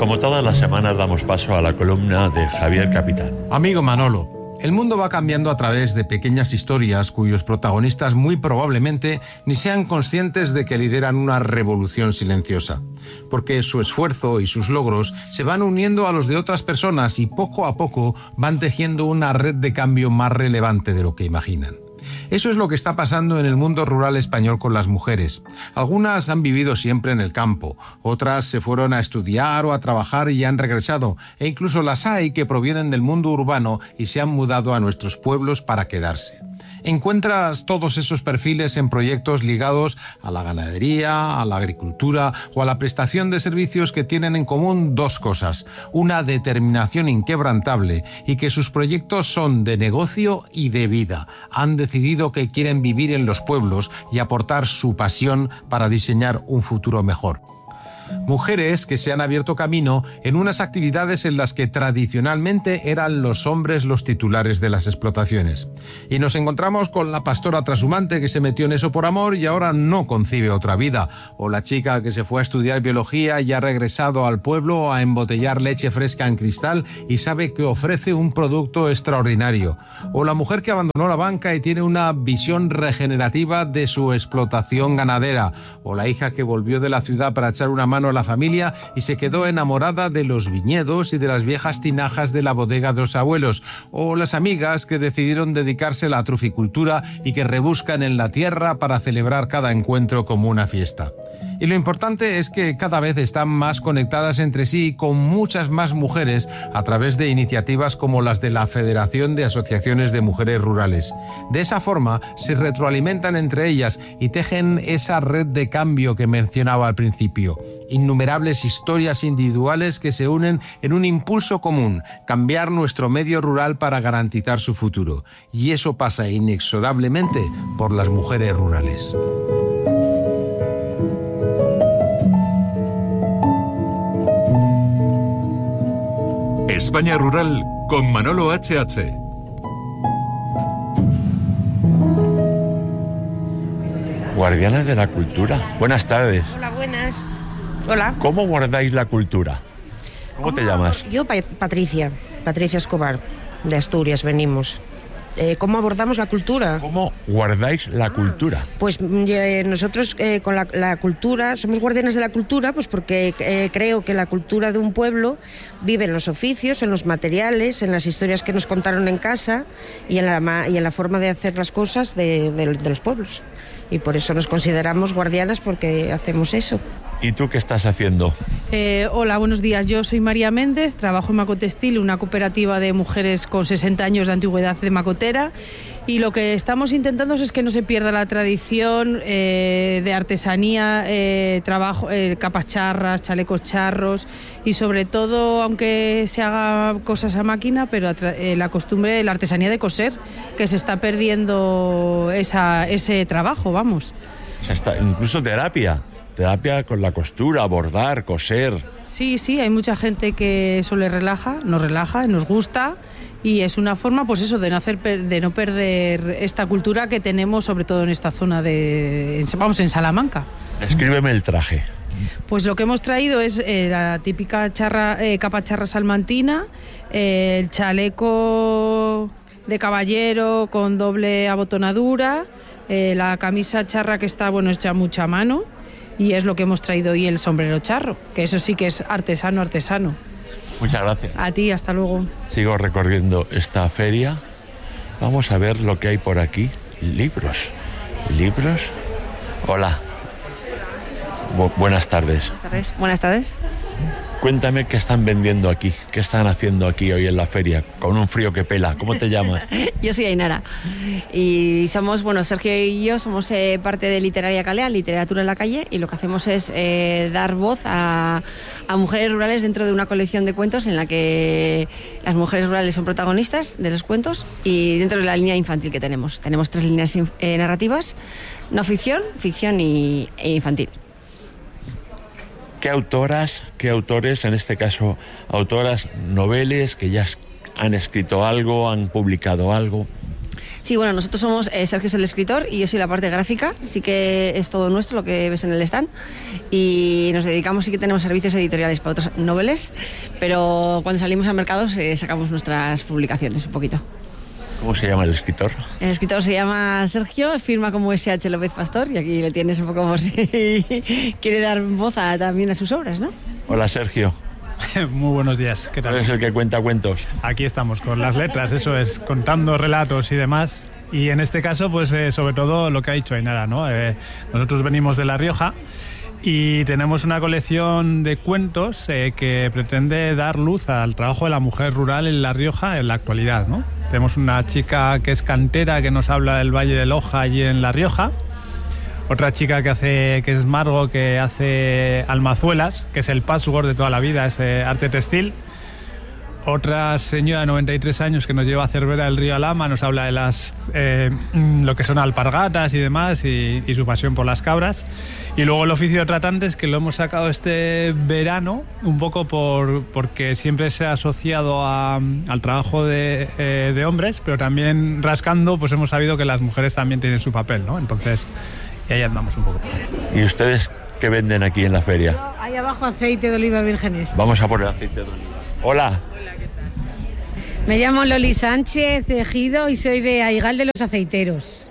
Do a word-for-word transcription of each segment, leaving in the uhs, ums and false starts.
Como todas las semanas damos paso a la columna de Javier Capitán. Amigo Manolo, el mundo va cambiando a través de pequeñas historias cuyos protagonistas muy probablemente ni sean conscientes de que lideran una revolución silenciosa, porque su esfuerzo y sus logros se van uniendo a los de otras personas y poco a poco van tejiendo una red de cambio más relevante de lo que imaginan. Eso es lo que está pasando en el mundo rural español con las mujeres. Algunas han vivido siempre en el campo, otras se fueron a estudiar o a trabajar y han regresado, e incluso las hay que provienen del mundo urbano y se han mudado a nuestros pueblos para quedarse. Encuentras todos esos perfiles en proyectos ligados a la ganadería, a la agricultura o a la prestación de servicios que tienen en común dos cosas: una determinación inquebrantable y que sus proyectos son de negocio y de vida. Han decidido que quieren vivir en los pueblos y aportar su pasión para diseñar un futuro mejor. Mujeres que se han abierto camino en unas actividades en las que tradicionalmente eran los hombres los titulares de las explotaciones. Y nos encontramos con la pastora trashumante que se metió en eso por amor y ahora no concibe otra vida, o la chica que se fue a estudiar biología y ha regresado al pueblo a embotellar leche fresca en cristal y sabe que ofrece un producto extraordinario, o la mujer que abandonó la banca y tiene una visión regenerativa de su explotación ganadera, o la hija que volvió de la ciudad para echar una mano a la familia y se quedó enamorada de los viñedos y de las viejas tinajas de la bodega de los abuelos, o las amigas que decidieron dedicarse a la truficultura y que rebuscan en la tierra para celebrar cada encuentro como una fiesta. Y lo importante es que cada vez están más conectadas entre sí, con muchas más mujeres a través de iniciativas como las de la Federación de Asociaciones de Mujeres Rurales. De esa forma se retroalimentan entre ellas y tejen esa red de cambio que mencionaba al principio. Innumerables historias individuales que se unen en un impulso común: cambiar nuestro medio rural para garantizar su futuro. Y eso pasa inexorablemente por las mujeres rurales. España Rural con Manolo H H. Guardianas de la cultura. Buenas tardes. Hola, buenas. Hola. ¿Cómo guardáis la cultura? ¿Cómo, ¿Cómo te llamas? Yo, pa- Patricia. Patricia Escobar. De Asturias venimos. Eh, ¿Cómo abordamos la cultura? ¿Cómo guardáis la ah, cultura? Pues eh, nosotros eh, con la, la cultura, somos guardianes de la cultura, pues porque eh, creo que la cultura de un pueblo vive en los oficios, en los materiales, en las historias que nos contaron en casa y en la, y en la forma de hacer las cosas de, de, de los pueblos. Y por eso nos consideramos guardianas, porque hacemos eso. ¿Y tú qué estás haciendo? Eh, hola, buenos días. Yo soy María Méndez, trabajo en Macotextil, una cooperativa de mujeres con sesenta años de antigüedad de macotera, y lo que estamos intentando es que no se pierda la tradición eh, de artesanía, eh, trabajo, eh, capas charras, chalecos charros, y sobre todo, aunque se haga cosas a máquina, pero eh, la costumbre, la artesanía de coser, que se está perdiendo esa, ese trabajo, vamos. O sea, está, incluso terapia. Terapia con la costura, bordar, coser. Sí, sí, hay mucha gente que eso le relaja, nos relaja, nos gusta, y es una forma, pues eso, de no hacer, de no perder esta cultura que tenemos, sobre todo en esta zona de, vamos, en Salamanca. Descríbeme el traje. Pues lo que hemos traído es eh, la típica charra, eh, capa charra salmantina, eh, el chaleco de caballero con doble abotonadura, eh, la camisa charra que está, bueno, hecha mucha mano. Y es lo que hemos traído hoy, el sombrero charro, que eso sí que es artesano, artesano. Muchas gracias. A ti, hasta luego. Sigo recorriendo esta feria. Vamos a ver lo que hay por aquí. Libros. ¿Libros? Hola. Bu- buenas tardes. Buenas tardes. Buenas tardes. Cuéntame qué están vendiendo aquí, qué están haciendo aquí hoy en la feria, con un frío que pela. ¿Cómo te llamas? Yo soy Ainara y somos, bueno, Sergio y yo somos eh, parte de Literaria Calea, Literatura en la Calle, y lo que hacemos es eh, dar voz a, a mujeres rurales dentro de una colección de cuentos en la que las mujeres rurales son protagonistas de los cuentos, y dentro de la línea infantil que tenemos. Tenemos tres líneas eh, narrativas: no ficción, ficción y, e infantil. ¿Qué autoras, qué autores, en este caso autoras noveles que ya han escrito algo, han publicado algo? Sí, bueno, nosotros somos, eh, Sergio es el escritor y yo soy la parte gráfica, sí que es todo nuestro lo que ves en el stand y nos dedicamos, sí que tenemos servicios editoriales para otros noveles, pero cuando salimos al mercado eh, sacamos nuestras publicaciones un poquito. ¿Cómo se llama el escritor? El escritor se llama Sergio, firma como S H López Pastor y aquí le tienes un poco por si quiere dar voz a, también a sus obras, ¿no? Hola, Sergio. Muy buenos días, ¿qué tal? ¿Eres el que cuenta cuentos? Aquí estamos con las letras, eso es, contando relatos y demás. Y en este caso, pues eh, sobre todo lo que ha dicho Ainara, ¿no? Eh, nosotros venimos de La Rioja y tenemos una colección de cuentos eh, que pretende dar luz al trabajo de la mujer rural en La Rioja en la actualidad, ¿no? Tenemos una chica que es cantera, que nos habla del Valle de Loja allí en La Rioja. Otra chica que hace que es Margo, que hace almazuelas, que es el patchwork de toda la vida, es eh, arte textil. Otra señora de noventa y tres años que nos lleva a Cervera del Río Alhama, nos habla de las eh, lo que son alpargatas y demás y, y su pasión por las cabras. Y luego el oficio de tratantes, que lo hemos sacado este verano, un poco por porque siempre se ha asociado a, al trabajo de, eh, de hombres, pero también rascando pues hemos sabido que las mujeres también tienen su papel, ¿no? Entonces, y ahí andamos un poco. ¿Y ustedes qué venden aquí en la feria? Ahí abajo aceite de oliva virgen extra. Vamos a poner aceite de oliva. Hola. Me llamo Loli Sánchez Ejido y soy de Aigal de los Aceiteros.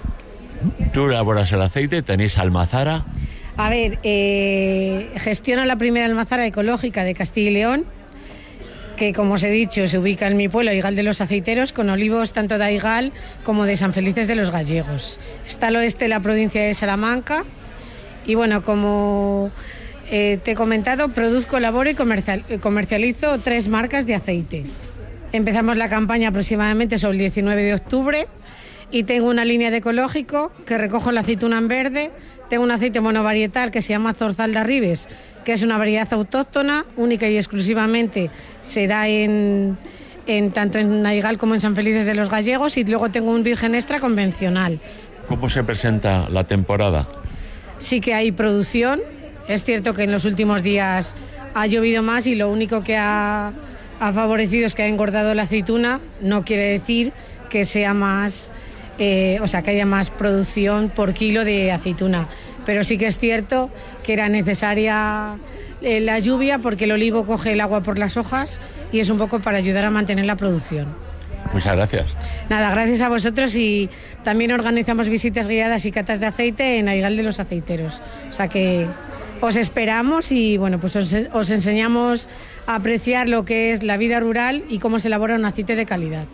Tú elaboras el aceite, tenéis almazara. A ver, eh, gestiono la primera almazara ecológica de Castilla y León, que como os he dicho se ubica en mi pueblo, Aigal de los Aceiteros, con olivos tanto de Aigal como de San Felices de los Gallegos. Está al oeste de la provincia de Salamanca y bueno, como eh, te he comentado, produzco, elaboro y comercial, comercializo tres marcas de aceite. Empezamos la campaña aproximadamente sobre el diecinueve de octubre y tengo una línea de ecológico que recojo la aceituna en verde. Tengo un aceite monovarietal que se llama Zorzal de Arribes, que es una variedad autóctona, única y exclusivamente se da en, en tanto en Aigal como en San Felices de los Gallegos, y luego tengo un virgen extra convencional. ¿Cómo se presenta la temporada? Sí que hay producción. Es cierto que en los últimos días ha llovido más y lo único que ha... ha favorecido es que ha engordado la aceituna. No quiere decir que sea más, eh, o sea, que haya más producción por kilo de aceituna, pero sí que es cierto que era necesaria eh, la lluvia porque el olivo coge el agua por las hojas y es un poco para ayudar a mantener la producción. Muchas gracias. Nada, gracias a vosotros, y también organizamos visitas guiadas y catas de aceite en Aigal de los Aceiteros, o sea que os esperamos y bueno, pues os, os enseñamos a apreciar lo que es la vida rural y cómo se elabora un aceite de calidad.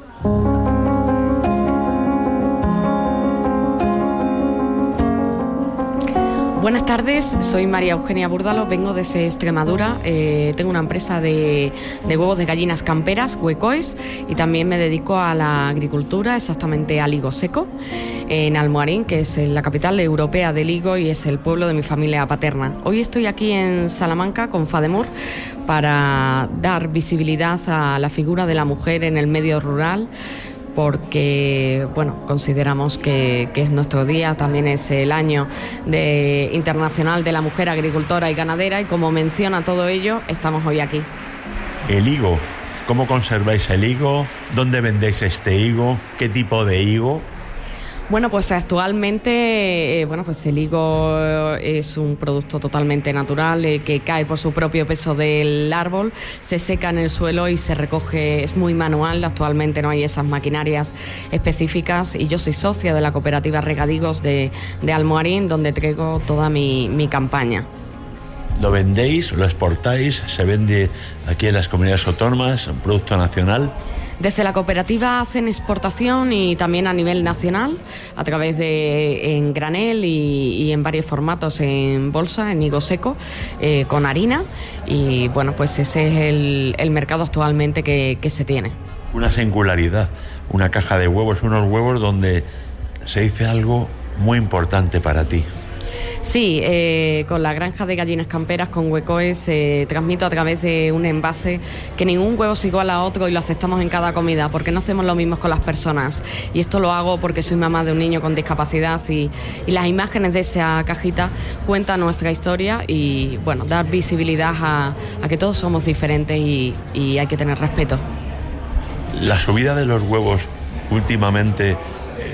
Buenas tardes, soy María Eugenia Búrdalo, vengo desde Extremadura, eh, tengo una empresa de, de huevos de gallinas camperas, Huecoes, y también me dedico a la agricultura, exactamente al higo seco, en Almoharín, que es la capital europea del higo y es el pueblo de mi familia paterna. Hoy estoy aquí en Salamanca con FADEMUR para dar visibilidad a la figura de la mujer en el medio rural, porque bueno, consideramos que, que es nuestro día, también es el año de, internacional de la mujer agricultora y ganadera, y como menciona todo ello, estamos hoy aquí. El higo, ¿cómo conserváis el higo? ¿Dónde vendéis este higo? ¿Qué tipo de higo? Bueno, pues actualmente eh, bueno, pues el higo es un producto totalmente natural eh, que cae por su propio peso del árbol, se seca en el suelo y se recoge, es muy manual, actualmente no hay esas maquinarias específicas, y yo soy socia de la cooperativa Regadíos de, de Almoharín, donde traigo toda mi, mi campaña. ¿Lo vendéis, lo exportáis? ¿Se vende aquí en las comunidades autónomas, un producto nacional? Desde la cooperativa hacen exportación y también a nivel nacional, a través de en granel y, y en varios formatos, en bolsa, en higo seco, eh, con harina, y bueno, pues ese es el, el mercado actualmente que, que se tiene. Una singularidad, una caja de huevos, unos huevos donde se dice algo muy importante para ti. Sí, eh, con la granja de gallinas camperas, con Huecoes, eh, transmito a través de un envase que ningún huevo es igual a otro y lo aceptamos en cada comida, porque no hacemos lo mismo con las personas. Y esto lo hago porque soy mamá de un niño con discapacidad, y, y las imágenes de esa cajita cuentan nuestra historia y, bueno, dar visibilidad a, a que todos somos diferentes y, y hay que tener respeto. La subida de los huevos últimamente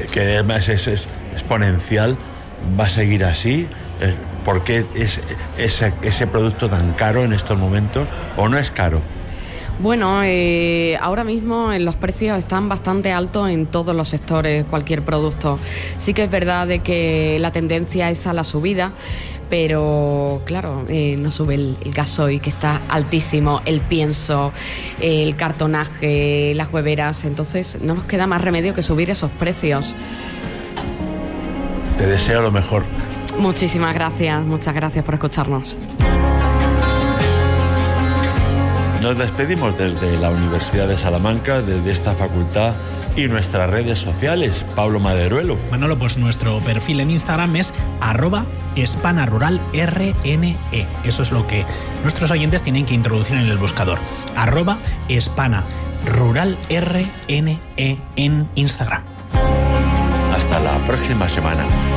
que además es, es exponencial, va a seguir así. ¿Por qué es ese, ese producto tan caro en estos momentos o no es caro? Bueno, eh, ahora mismo los precios están bastante altos en todos los sectores, cualquier producto. Sí que es verdad de que la tendencia es a la subida, pero claro, eh, no sube el, el gasoil, que está altísimo, el pienso, el cartonaje, las hueveras, entonces no nos queda más remedio que subir esos precios. Te deseo lo mejor. Muchísimas gracias, muchas gracias por escucharnos. Nos despedimos desde la Universidad de Salamanca, desde esta facultad y nuestras redes sociales. Pablo Maderuelo. Manolo, pues nuestro perfil en Instagram es arroba hispanaruralrne. Eso es lo que nuestros oyentes tienen que introducir en el buscador. Arroba hispanaruralrne en Instagram. Hasta la próxima semana.